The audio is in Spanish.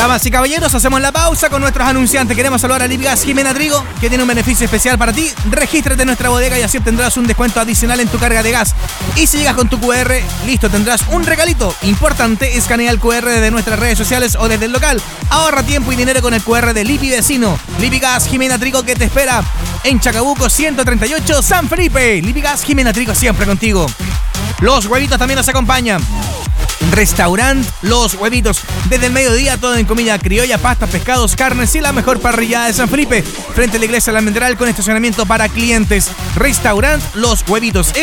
Damas y caballeros, hacemos la pausa con nuestros anunciantes. Queremos saludar a Lipigas Jimena Trigo, que tiene un beneficio especial para ti. Regístrate en nuestra bodega y así tendrás un descuento adicional en tu carga de gas. Y si llegas con tu QR, listo, tendrás un regalito. Importante, escanea el QR desde nuestras redes sociales o desde el local. Ahorra tiempo y dinero con el QR de Lipi Vecino. Lipigas Jimena Trigo, que te espera en Chacabuco 138, San Felipe. Lipigas Jimena Trigo, siempre contigo. Los huevitos también nos acompañan. Restaurant Los Huevitos. Desde el mediodía, todo en comida criolla, pastas, pescados, carnes y la mejor parrillada de San Felipe. Frente a la iglesia de la Almendral con estacionamiento para clientes. Restaurant Los Huevitos.